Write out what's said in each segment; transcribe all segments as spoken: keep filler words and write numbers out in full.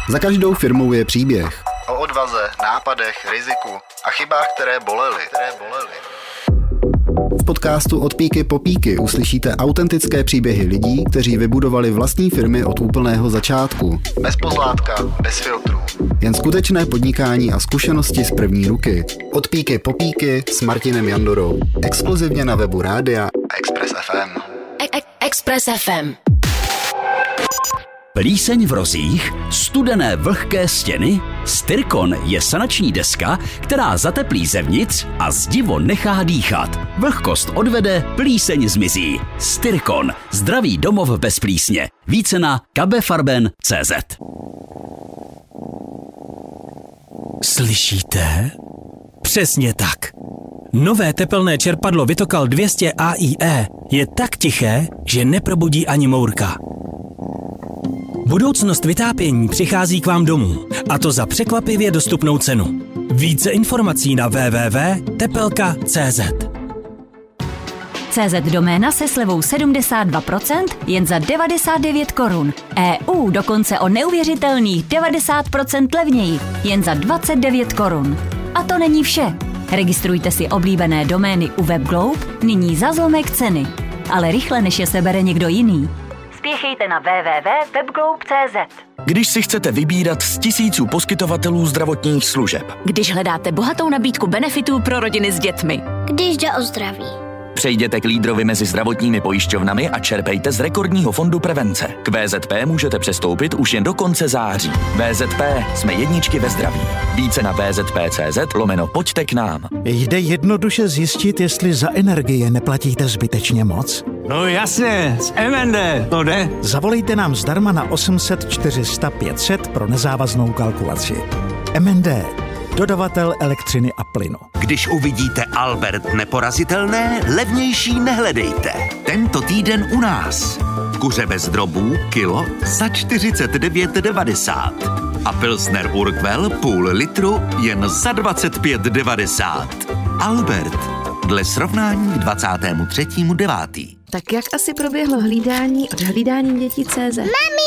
Za každou firmou je příběh. O odvaze, nápadech, riziku a chybách, které bolely. Které bolely. V podcastu Od píky po píky uslyšíte autentické příběhy lidí, kteří vybudovali vlastní firmy od úplného začátku. Bez pozlátka, bez filtrů. Jen skutečné podnikání a zkušenosti z první ruky. Od píky po píky s Martinem Jandorou. Exkluzivně na webu Rádia Express F M. Express F M. Plíseň v rozích, studené vlhké stěny, Styrkon je sanační deska, která zateplí zevnitř a zdivo nechá dýchat. Vlhkost odvede, plíseň zmizí. Styrkon, zdravý domov bez plísně. Více na kabefarben tečka cé zet. Slyšíte? Přesně tak. Nové tepelné čerpadlo Vitokal dvě stě A I E je tak tiché, že neprobudí ani mourka. Budoucnost vytápění přichází k vám domů, a to za překvapivě dostupnou cenu. Více informací na w w w tečka tepelka tečka cé zet. cé zet doména se slevou sedmdesát dva procent jen za devadesát devět korun. E U dokonce o neuvěřitelných devadesát procent levněji, jen za dvacet devět korun. A to není vše. Registrujte si oblíbené domény u WebGlobe nyní za zlomek ceny. Ale rychle, než je sebere někdo jiný. Spěchejte na w w w tečka webglobe tečka cé zet. Když si chcete vybírat z tisíců poskytovatelů zdravotních služeb. Když hledáte bohatou nabídku benefitů pro rodiny s dětmi. Když jde o zdraví. Přejděte k lídrovi mezi zdravotními pojišťovnami a čerpejte z rekordního fondu prevence. K V Z P můžete přestoupit už jen do konce září. V Z P, jsme jedničky ve zdraví. Více na v z p tečka cé zet lomeno pojďte k nám. Jde jednoduše zjistit, jestli za energie neplatíte zbytečně moc? No jasně, z M N D, to jde. Zavolejte nám zdarma na osm set čtyři sta pět set pro nezávaznou kalkulaci. M N D, dodavatel elektřiny a plynu. Když uvidíte Albert neporazitelné, levnější nehledejte. Tento týden u nás. Kuře bez drobů, kilo za čtyřicet devět devadesát. A Pilsner Urquell půl litru jen za dvacet pět devadesát. Albert, dle srovnání k dvacátému třetímu devátý. Tak jak asi proběhlo hlídání od hlídání dětí tečka cé zet?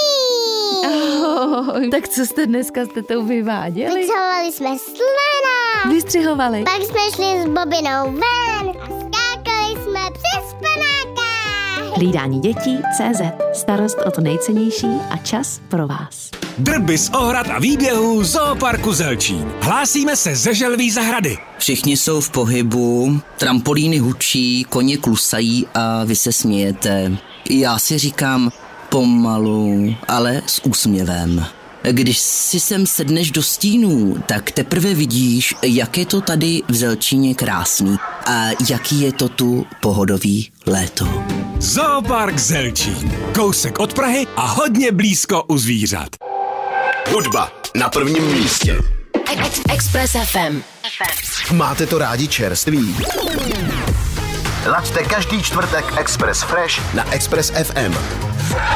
Mami! Oh, tak co jste dneska s tetou vyváděli? Vychovali jsme slona. Vystřihovali. Pak jsme šli s Bobinou ven a skákali jsme přes panáka. Hlídání dětí tečka cé zet. Starost o to nejcennější a čas pro vás. Drby z ohrad a výběhů Zooparku Zelčín. Hlásíme se ze Želví zahrady. Všichni jsou v pohybu, trampolíny hučí, koně klusají a vy se smějete. Já si říkám pomalu, ale s úsměvem. Když si sem sedneš do stínů, tak teprve vidíš, jak je to tady v Zelčíně krásný a jaký je to tu pohodový léto. Zoopark Zelčín. Kousek od Prahy a hodně blízko u zvířat. Hudba na prvním místě. Express F M. Máte to rádi čerství? Laďte každý čtvrtek Express Fresh na Express F M.